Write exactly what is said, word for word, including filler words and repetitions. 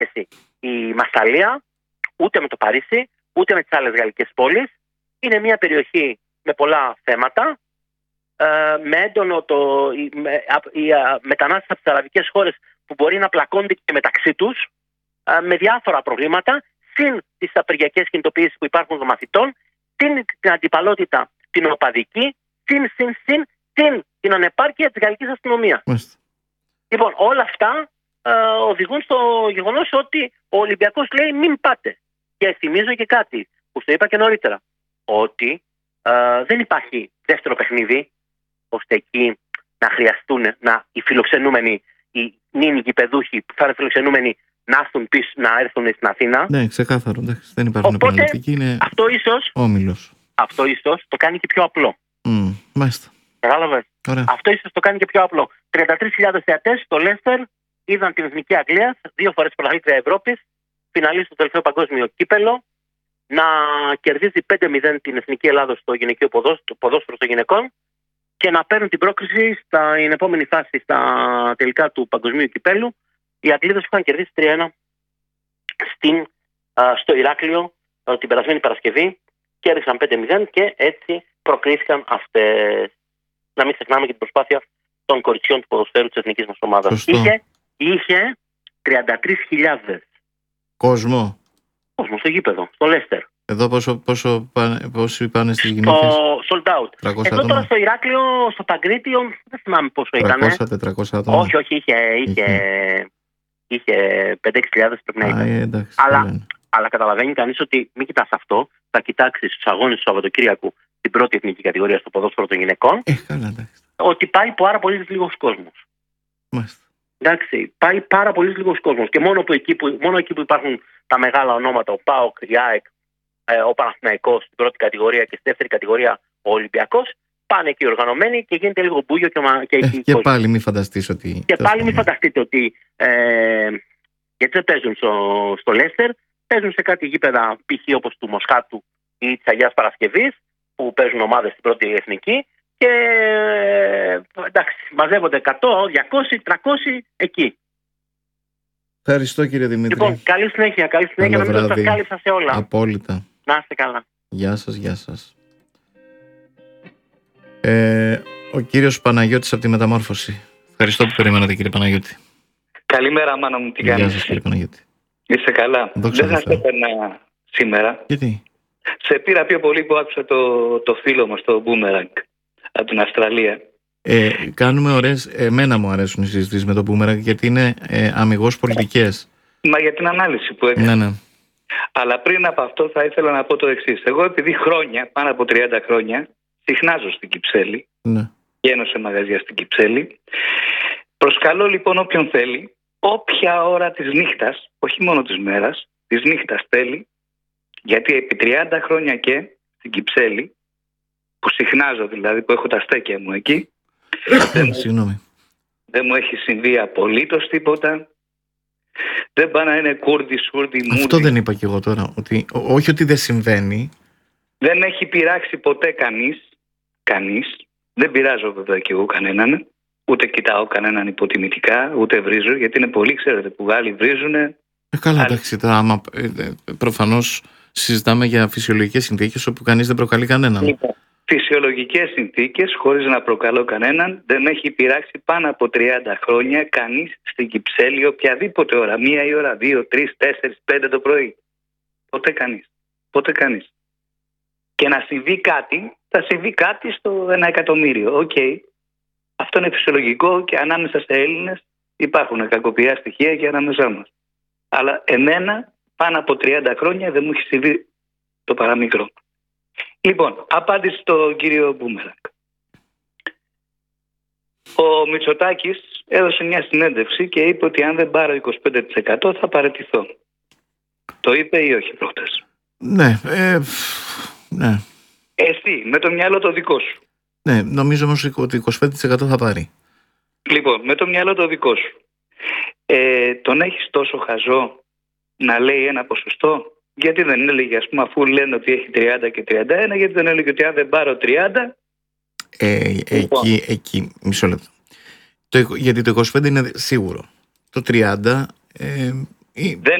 εσύ. Η Μασσαλία, ούτε με το Παρίσι, ούτε με τις άλλες γαλλικές πόλεις, είναι μια περιοχή με πολλά θέματα, με έντονο το, με, οι μετανάστες από τις αραβικές χώρες που μπορεί να πλακώνται και μεταξύ τους, με διάφορα προβλήματα, συν τις απεργιακές κινητοποιήσεις που υπάρχουν των μαθητών, συν την αντιπαλότητα την οπαδική, συν, συν, συν, συν την ανεπάρκεια της γαλλικής αστυνομίας. Μάλιστα. Λοιπόν, όλα αυτά ε, οδηγούν στο γεγονός ότι ο Ολυμπιακός λέει μην πάτε. Και θυμίζω και κάτι που στο είπα και νωρίτερα, ότι ε, δεν υπάρχει δεύτερο παιχνίδι ώστε εκεί να χρειαστούν να, οι φιλοξενούμενοι, οι νυν γηπεδούχοι που θα είναι φιλοξενούμενοι να έρθουν πίσω, να έρθουν στην Αθήνα. Ναι, ξεκάθαρο. Εντάξει, δεν υπάρχουν επαναληπτικοί, είναι αυτό ίσως, όμιλος. Αυτό ίσως το κάνει και πιο απλό. Mm, μάλιστα. Κατάλαβες. Αυτό ίσως το κάνει και πιο απλό. τριάντα τρεις χιλιάδες θεατές στο Λέστερ είδαν την εθνική Αγγλίας, δύο φορές πρωταθλήτρια Ευρώπης, φιναλίστ στο τελευταίο παγκόσμιο κύπελο, να κερδίζει πέντε μηδέν την εθνική Ελλάδα στο γυναικείο ποδόσφαιρο των γυναικών και να παίρνουν την πρόκριση στην επόμενη φάση στα τελικά του παγκοσμίου κυπέλου. Οι Αγγλίδες είχαν κερδίσει τρία ένα στην, α, στο Ηράκλειο α, την περασμένη Παρασκευή, κέρδισαν πέντε μηδέν και έτσι προκρίθηκαν αυτές. Να μην ξεχνάμε και την προσπάθεια των κοριτσιών του ποδοσφαίρου της εθνικής μας ομάδας. Είχε, είχε τριάντα τρεις χιλιάδες κόσμο. Κόσμο στο γήπεδο, στο Λέστερ. Εδώ πόσο, πόσο, πόσο πάνε στις γυναίκες? Στο sold out. Εδώ τώρα στο Ηράκλειο, στο Παγκρίτιο, δεν θυμάμαι πόσο ήταν. τριακόσια τετρακόσια άτομα. Όχι, όχι, είχε, είχε, είχε πέντε έξι χιλιάδες πρέπει να ήταν. Α, εντάξει, αλλά, αλλά καταλαβαίνει κανείς ότι μην κοιτάς αυτό, θα κοιτάξεις τους αγώνες του Σαββατοκύριακου την πρώτη εθνική κατηγορία στο ποδόσφαιρο των γυναικών. Ε, καλά, εντάξει. Ότι πάει πάρα πολύ λίγος κόσμος. Μάλιστα. Εντάξει, πάει πάρα πολύ λίγος κόσμος. Και μόνο, που εκεί που, μόνο εκεί που υπάρχουν τα μεγάλα ονόματα, ο ΠΑΟΚ, η ΑΕΚ, ε, ο Παναθηναϊκός στην πρώτη κατηγορία και στη δεύτερη κατηγορία ο Ολυμπιακός, πάνε εκεί οργανωμένοι και γίνεται λίγο μπούγιο και, και, ε, και πάλι μην φανταστείς ότι. Και πάλι μην φανταστείτε ότι. Ε, γιατί δεν παίζουν στο, στο Λέστερ, παίζουν σε κάτι γήπεδα π.χ. όπως του Μοσχάτου ή της Αγίας Παρασκευής, που παίζουν ομάδες στην πρώτη εθνική. Και εντάξει, μαζεύονται εκατό, διακόσια, τριακόσια εκεί. Ευχαριστώ κύριε Δημήτρη. Λοιπόν, καλή συνέχεια, καλή συνέχεια. Καλό Νομίζω ότι σας κάλυψα σε όλα. Απόλυτα. Να είστε καλά. Γεια σας, γεια σας. Ε, ο κύριος Παναγιώτης από τη Μεταμόρφωση. Ευχαριστώ που περιμένατε κύριε Παναγιώτη. Καλημέρα μάνα μου, τι κάνεις? Γεια σας κύριε Παναγιώτη. Είσαι καλά? Δόξα Δεν θα σε έπαιρνα σήμερα. Γιατί? Σε πήρα πιο πολύ που άκουσα το, το φίλο μας, το Boomerang, από την Αυστραλία. Ε, κάνουμε ωραίες, εμένα μου αρέσουν οι συζητήσεις με το Boomerang γιατί είναι ε, αμιγώς πολιτικές. Μα για την ανάλυση που έκανε. Ναι, ναι. Αλλά πριν από αυτό θα ήθελα να πω το εξής. Εγώ επειδή χρόνια, πάνω από τριάντα χρόνια, συχνάζω στην Κυψέλη, ναι. Βγαίνω σε μαγαζιά στην Κυψέλη. Προσκαλώ λοιπόν όποιον θέλει, όποια ώρα της νύχτας, όχι μόνο της μέρας, της νύχτας θέλει, γιατί επί τριάντα χρόνια και στην Κυψέλη, που συχνάζω δηλαδή, που έχω τα στέκια μου εκεί, δεν, Συγγνώμη. δεν μου έχει συμβεί απολύτως τίποτα. Δεν πάει να είναι Κούρδι, Σούρδι, Μούρδι. Αυτό δεν είπα κι εγώ τώρα. Ότι, ό, όχι ότι δεν συμβαίνει. Δεν έχει πειράξει ποτέ κανείς. Κανείς. Δεν πειράζω βέβαια κι εγώ κανέναν. Ούτε κοιτάω κανέναν υποτιμητικά, ούτε βρίζω. Γιατί είναι πολλοί, ξέρετε, που Γάλλοι βρίζουν. Ε, καλά, εντάξει. Άμα, ε, ε, προφανώς συζητάμε για φυσιολογικές συνθήκες όπου κανείς δεν προκαλεί κανέναν. Λοιπόν, φυσιολογικές συνθήκες, χωρίς να προκαλώ κανέναν, δεν έχει πειράξει πάνω από τριάντα χρόνια κανείς στην Κυψέλη, οποιαδήποτε ώρα. Μία η ώρα, δύο, τρεις, τέσσερις, πέντε το πρωί. Ποτέ κανείς. Ποτέ κανείς. Και να συμβεί κάτι, θα συμβεί κάτι στο ένα εκατομμύριο. Οκ. Okay. Αυτό είναι φυσιολογικό και ανάμεσα σε Έλληνες υπάρχουν κακοποιητικά στοιχεία και ανάμεσά μας. Αλλά εμένα πάνω από τριάντα χρόνια δεν μου έχει συμβεί το παραμικρό. Λοιπόν, απάντηση στον κύριο Μπούμερακ. Ο Μητσοτάκης έδωσε μια συνέντευξη και είπε ότι αν δεν πάρω είκοσι πέντε τοις εκατό θα παραιτηθώ. Το είπε ή όχι προχτές? Ναι, ε, ναι. Εσύ, με το μυαλό το δικό σου. Ναι, νομίζω όμως ότι είκοσι πέντε τοις εκατό θα πάρει. Λοιπόν, με το μυαλό το δικό σου. Ε, τον έχεις τόσο χαζό να λέει ένα ποσοστό? Γιατί δεν έλεγε, ας πούμε, αφού λένε ότι έχει τριάντα και τριάντα ένα, γιατί δεν έλεγε ότι αν δεν πάρω τριάντα... Ε, λοιπόν. Εκεί, εκεί, μισό λεπτό. Το, γιατί το είκοσι πέντε είναι σίγουρο. Το τριάντα ε, Ή... Δεν